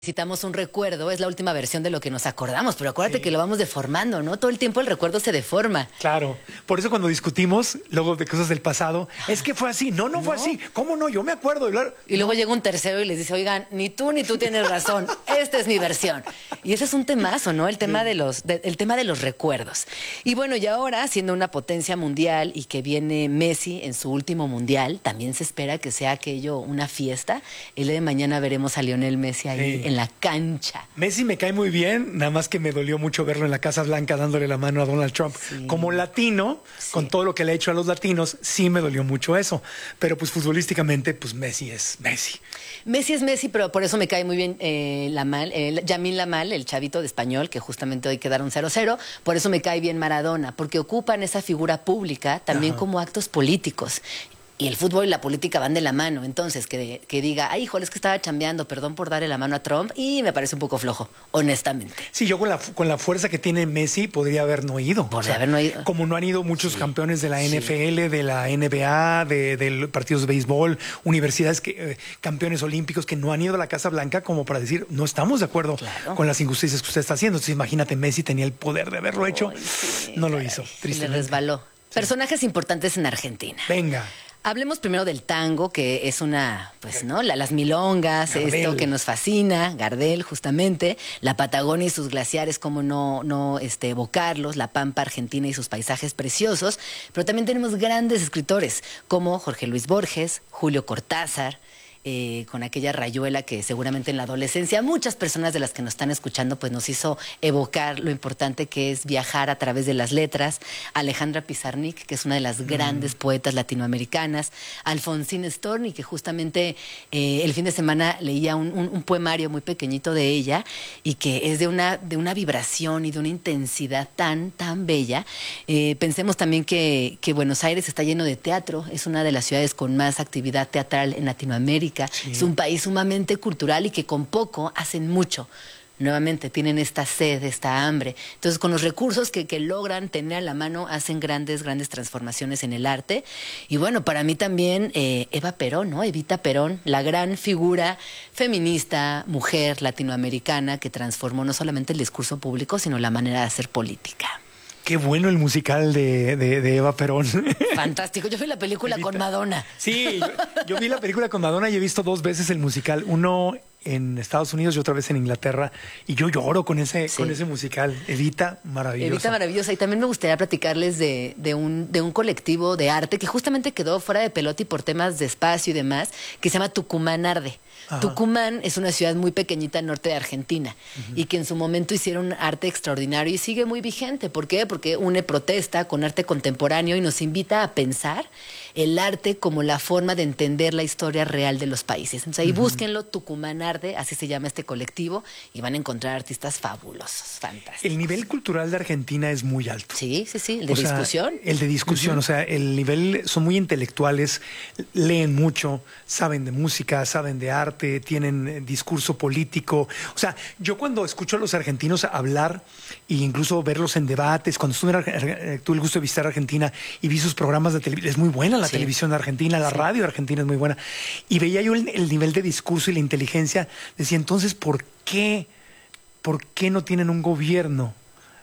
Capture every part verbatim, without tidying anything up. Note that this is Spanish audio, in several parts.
Citamos un recuerdo, es la última versión de lo que nos acordamos, pero acuérdate Sí. que lo vamos deformando, ¿no? Todo el tiempo el recuerdo se deforma. Claro, por eso cuando discutimos luego de cosas del pasado, es que fue así, no, no, fue así, ¿cómo no? Yo me acuerdo. Y luego, Y luego llega un tercero y les dice, oigan, ni tú ni tú tienes razón, esta es mi versión. Y ese es un temazo, ¿no? El tema de los, de- el tema de los recuerdos. Y bueno, y ahora, siendo una potencia mundial y que viene Messi en su último mundial, también se espera que sea aquello una fiesta. El día de mañana veremos a Lionel Messi ahí Sí. en la cancha. Messi me cae muy bien, nada más que me dolió mucho verlo en la Casa Blanca dándole la mano a Donald Trump. Sí. Como latino, Sí. con todo lo que le ha hecho a los latinos, sí me dolió mucho eso. Pero pues futbolísticamente, pues Messi es Messi. Messi es Messi, pero por eso me cae muy bien eh, Lamal, eh, Yamil Lamal, el chavito de español, que justamente hoy quedaron cero cero. Por eso me cae bien Maradona, porque ocupan esa figura pública también Ajá. como actos políticos. Y el fútbol y la política van de la mano. Entonces, que, que diga, ay, híjole, es que estaba chambeando, perdón por darle la mano a Trump, y me parece un poco flojo, honestamente. Sí, yo con la, con la fuerza que tiene Messi podría haber no ido. Podría haber no ido. Como no han ido muchos campeones de la N F L, de la N B A, de, de partidos de béisbol, universidades, que, eh, campeones olímpicos que no han ido a la Casa Blanca como para decir, no estamos de acuerdo Claro. con las injusticias que usted está haciendo. Entonces imagínate, Messi tenía el poder de haberlo hecho. Ay, sí, No lo caray, hizo, se le tristemente. resbaló. Personajes importantes en Argentina. Venga. Hablemos primero del tango, que es una, pues, ¿no? La- las milongas, Gardel. esto que nos fascina, Gardel, justamente, la Patagonia y sus glaciares, cómo no, no este, evocarlos, la Pampa Argentina y sus paisajes preciosos, pero también tenemos grandes escritores, como Jorge Luis Borges, Julio Cortázar, eh, con aquella rayuela que seguramente en la adolescencia muchas personas de las que nos están escuchando pues nos hizo evocar lo importante que es viajar a través de las letras. Alejandra Pizarnik, que es una de las grandes poetas latinoamericanas. Alfonsín Storni, que justamente eh, el fin de semana leía un, un- un poemario muy pequeñito de ella y que es de una, de una vibración y de una intensidad tan, tan bella. Eh, pensemos también que, que Buenos Aires está lleno de teatro, es una de las ciudades con más actividad teatral en Latinoamérica. Sí. Es un país sumamente cultural y que con poco hacen mucho. Nuevamente, tienen esta sed, esta hambre. Entonces, con los recursos que, que logran tener a la mano, hacen grandes, grandes transformaciones en el arte. Y bueno, para mí también eh, Eva Perón, ¿no? Evita Perón, la gran figura feminista, mujer latinoamericana que transformó no solamente el discurso público, sino la manera de hacer política. Qué bueno el musical de, de- de Eva Perón. Fantástico. Yo vi la película con Evita. Madonna. Sí, yo, yo vi la película con Madonna y he visto dos veces el musical. Uno en Estados Unidos y otra vez en Inglaterra. Y yo lloro con ese, Sí. con ese musical. Evita, maravilloso. Evita maravillosa. Y también me gustaría platicarles de, de, un, de un colectivo de arte que justamente quedó fuera de pelota y por temas de espacio y demás, que se llama Tucumán Arde. Ajá. Tucumán es una ciudad muy pequeñita al norte de Argentina y que en su momento hicieron arte extraordinario y sigue muy vigente. ¿Por qué? Porque une protesta con arte contemporáneo y nos invita a pensar el arte como la forma de entender la historia real de los países. Entonces ahí búsquenlo, Tucumán Arde, así se llama este colectivo, y van a encontrar artistas fabulosos, fantásticos. El nivel cultural de Argentina es muy alto. Sí, sí, sí, el de O sea, discusión. el de discusión, o sea, el nivel, son muy intelectuales, leen mucho, saben de música, saben de arte, tienen eh, discurso político. O sea, yo cuando escucho a los argentinos hablar e incluso verlos en debates, cuando estuve en Arge- eh, tuve el gusto de visitar Argentina y vi sus programas de televisión, es muy buena la Sí. televisión de Argentina, la Sí. radio de Argentina es muy buena. Y veía yo el, el nivel de discurso y la inteligencia, decía, entonces, ¿por qué, por qué no tienen un gobierno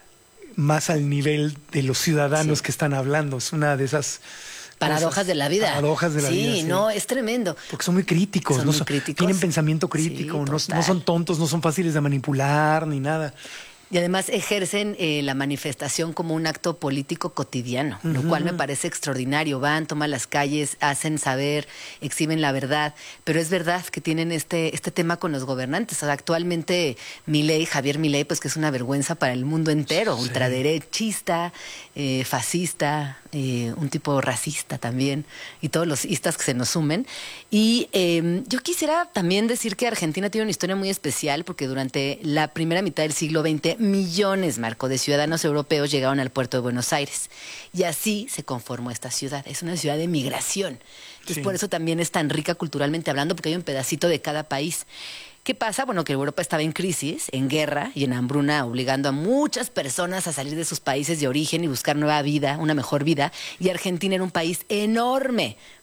más al nivel de los ciudadanos Sí. que están hablando? Es una de esas Paradojas cosas, de la vida. Paradojas de la sí, vida. Sí, no, es tremendo. porque son muy críticos, Son no muy críticos. tienen pensamiento crítico, Sí, no, total. no son tontos, no son fáciles de manipular ni nada. Y además ejercen eh, la manifestación como un acto político cotidiano, lo cual me parece extraordinario. Van, toman las calles, hacen saber, exhiben la verdad, pero es verdad que tienen este, este tema con los gobernantes. O sea, actualmente Milei, Javier Milei, pues que es una vergüenza para el mundo entero, Sí. ultraderechista, eh, fascista, eh, un tipo racista también, y todos los istas que se nos sumen. Y eh, yo quisiera también decir que Argentina tiene una historia muy especial, porque durante la primera mitad del siglo veinte, millones, Marco, de ciudadanos europeos llegaron al puerto de Buenos Aires. Y así se conformó esta ciudad. Es una ciudad de migración. Entonces, Sí. por eso también es tan rica culturalmente hablando, porque hay un pedacito de cada país. ¿Qué pasa? Bueno, que Europa estaba en crisis, en guerra y en hambruna, obligando a muchas personas a salir de sus países de origen y buscar nueva vida, una mejor vida. Y Argentina era un país enorme,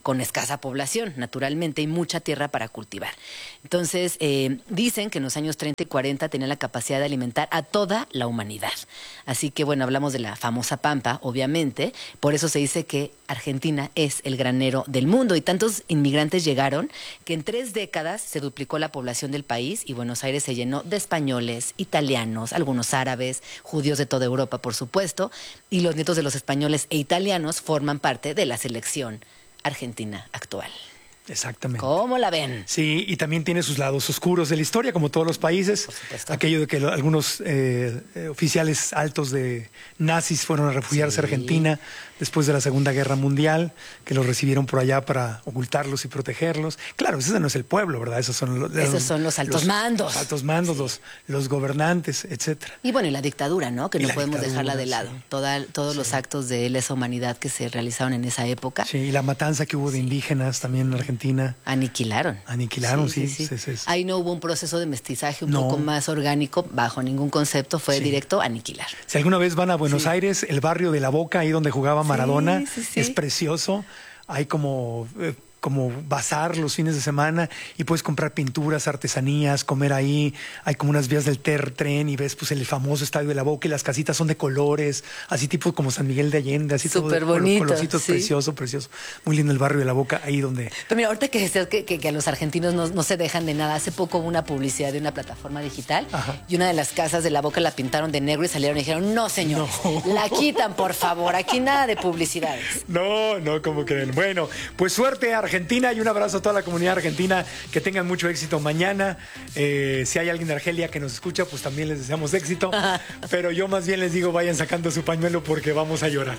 con escasa población, naturalmente, y mucha tierra para cultivar. Entonces, eh, dicen que en los años treinta y cuarenta tenían la capacidad de alimentar a toda la humanidad. Así que, bueno, hablamos de la famosa pampa, obviamente. Por eso se dice que Argentina es el granero del mundo. Y tantos inmigrantes llegaron que en tres décadas se duplicó la población del país y Buenos Aires se llenó de españoles, italianos, algunos árabes, judíos de toda Europa, por supuesto. Y los nietos de los españoles e italianos forman parte de la selección argentina actual. Exactamente. ¿Cómo la ven? Sí, y también tiene sus lados oscuros de la historia, como todos los países. Aquello de que lo, algunos eh, eh, oficiales altos de nazis fueron a refugiarse sí. a Argentina después de la Segunda Guerra Mundial, que los recibieron por allá para ocultarlos y protegerlos. Claro, ese no es el pueblo, ¿verdad? Esos son los, Esos son los altos los, mandos. Los altos mandos, sí. los, los gobernantes, etcétera. Y bueno, y la dictadura, ¿no? Que y no podemos dejarla de sí. lado. Toda, todos sí. los actos de lesa humanidad que se realizaron en esa época. Sí, y la matanza que hubo de sí. indígenas también en Argentina. Aniquilaron. Aniquilaron, sí. sí, sí, sí. sí, sí. Ahí no hubo un proceso de mestizaje un no. poco más orgánico, bajo ningún concepto, fue sí. directo a aniquilar. Si alguna vez van a Buenos sí. Aires, el barrio de La Boca, ahí donde jugaba Maradona, sí, sí, sí. es precioso. Hay como... Eh, como bazar los fines de semana y puedes comprar pinturas, artesanías, comer ahí. Hay como unas vías del ter tren y ves pues el famoso Estadio de La Boca y las casitas son de colores, así tipo como San Miguel de Allende, así súper todo de bonito, colorcitos, sí. precioso, precioso. Muy lindo el barrio de La Boca, ahí donde... Pero mira, ahorita que decías que, que, que los argentinos no, no se dejan de nada, hace poco hubo una publicidad de una plataforma digital Ajá. y una de las casas de La Boca la pintaron de negro y salieron y dijeron, no señor, no. la quitan por favor, aquí nada de publicidades. No, no, ¿cómo creen? Bueno, pues suerte Argentina y un abrazo a toda la comunidad argentina, que tengan mucho éxito mañana. Eh, si hay alguien de Argelia que nos escucha, pues también les deseamos éxito. Pero yo más bien les digo, vayan sacando su pañuelo porque vamos a llorar.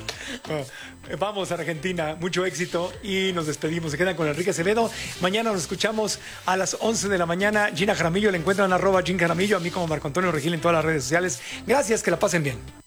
Uh, vamos Argentina, mucho éxito y nos despedimos. Se quedan con Enrique Acevedo. Mañana nos escuchamos a las once de la mañana. Gina Jaramillo, le encuentran arroba Gin Jaramillo, a mí como Marco Antonio Regil en todas las redes sociales. Gracias, que la pasen bien.